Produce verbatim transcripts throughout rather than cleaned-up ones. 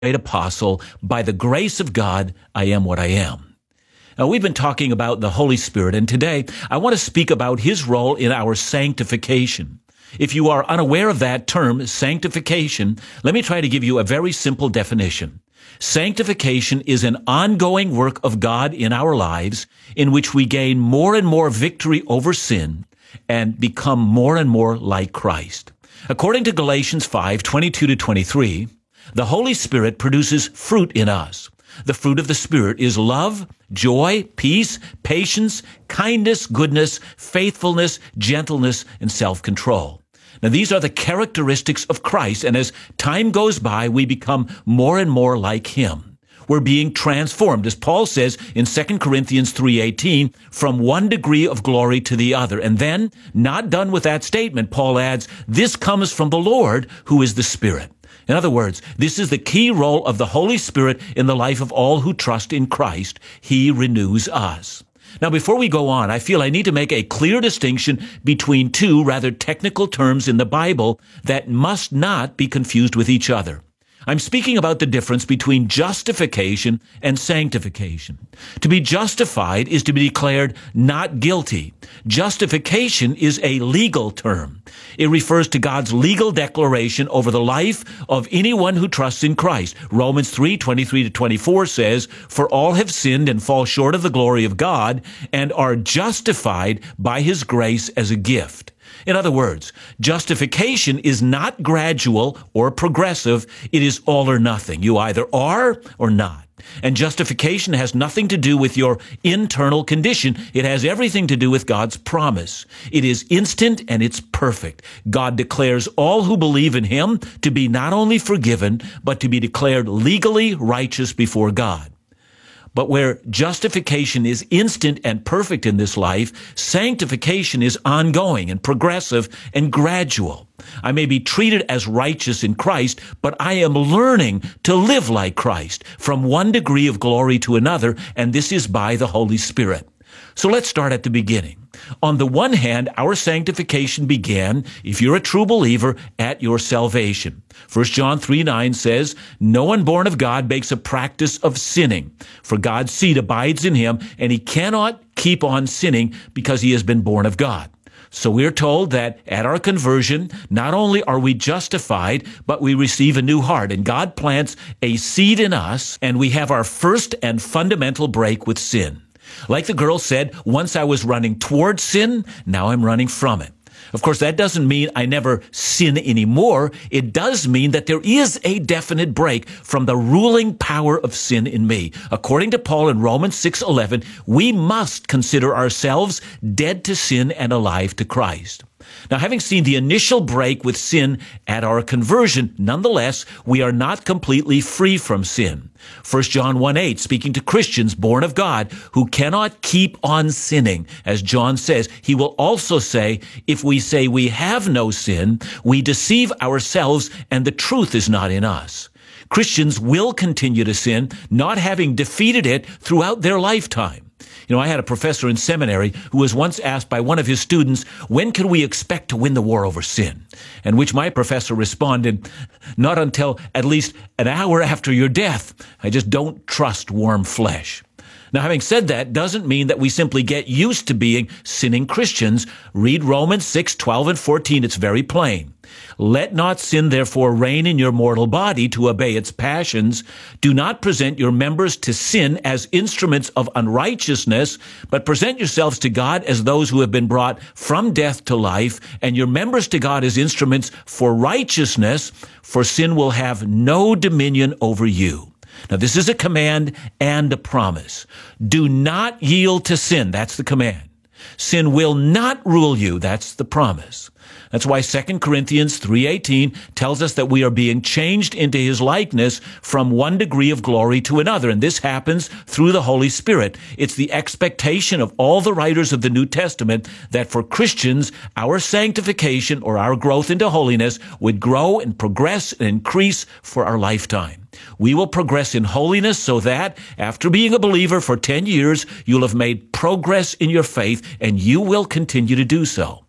great apostle, by the grace of God, I am what I am. Now, we've been talking about the Holy Spirit, and today I want to speak about his role in our sanctification. If you are unaware of that term, sanctification, let me try to give you a very simple definition. Sanctification is an ongoing work of God in our lives in which we gain more and more victory over sin and become more and more like Christ. According to Galatians five, twenty-two to twenty-three, the Holy Spirit produces fruit in us. The fruit of the Spirit is love, joy, peace, patience, kindness, goodness, faithfulness, gentleness, and self-control. Now, these are the characteristics of Christ, and as time goes by, we become more and more like him. We're being transformed, as Paul says in Second Corinthians three eighteen, from one degree of glory to the other. And then, not done with that statement, Paul adds, this comes from the Lord, who is the Spirit. In other words, this is the key role of the Holy Spirit in the life of all who trust in Christ. He renews us. Now, before we go on, I feel I need to make a clear distinction between two rather technical terms in the Bible that must not be confused with each other. I'm speaking about the difference between justification and sanctification. To be justified is to be declared not guilty. Justification is a legal term. It refers to God's legal declaration over the life of anyone who trusts in Christ. Romans three, twenty-three to twenty-four says, "For all have sinned and fall short of the glory of God and are justified by his grace as a gift." In other words, justification is not gradual or progressive. It is all or nothing. You either are or not. And justification has nothing to do with your internal condition. It has everything to do with God's promise. It is instant and it's perfect. God declares all who believe in him to be not only forgiven, but to be declared legally righteous before God. But where justification is instant and perfect in this life, sanctification is ongoing and progressive and gradual. I may be treated as righteous in Christ, but I am learning to live like Christ from one degree of glory to another, and this is by the Holy Spirit. So let's start at the beginning. On the one hand, our sanctification began, if you're a true believer, at your salvation. First John three nine says, "No one born of God makes a practice of sinning, for God's seed abides in him, and he cannot keep on sinning because he has been born of God." So we're told that at our conversion, not only are we justified, but we receive a new heart, and God plants a seed in us, and we have our first and fundamental break with sin. Like the girl said, once I was running towards sin, now I'm running from it. Of course, that doesn't mean I never sin anymore. It does mean that there is a definite break from the ruling power of sin in me. According to Paul in Romans six eleven, we must consider ourselves dead to sin and alive to Christ. Now, having seen the initial break with sin at our conversion, nonetheless, we are not completely free from sin. First John one eight, speaking to Christians born of God who cannot keep on sinning, as John says, he will also say, if we say we have no sin, we deceive ourselves and the truth is not in us. Christians will continue to sin, not having defeated it throughout their lifetime. You know, I had a professor in seminary who was once asked by one of his students, when can we expect to win the war over sin? And which my professor responded, not until at least an hour after your death. I just don't trust warm flesh. Now, having said that, doesn't mean that we simply get used to being sinning Christians. Read Romans six, twelve, and fourteen. It's very plain. Let not sin therefore reign in your mortal body to obey its passions. Do not present your members to sin as instruments of unrighteousness, but present yourselves to God as those who have been brought from death to life, and your members to God as instruments for righteousness, for sin will have no dominion over you. Now, this is a command and a promise. Do not yield to sin. That's the command. Sin will not rule you. That's the promise. That's why Second Corinthians three eighteen tells us that we are being changed into his likeness from one degree of glory to another. And this happens through the Holy Spirit. It's the expectation of all the writers of the New Testament that for Christians, our sanctification or our growth into holiness would grow and progress and increase for our lifetime. We will progress in holiness so that after being a believer for ten years, you'll have made progress in your faith and you will continue to do so.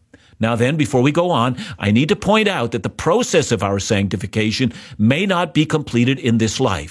Now then, before we go on, I need to point out that the process of our sanctification may not be completed in this life.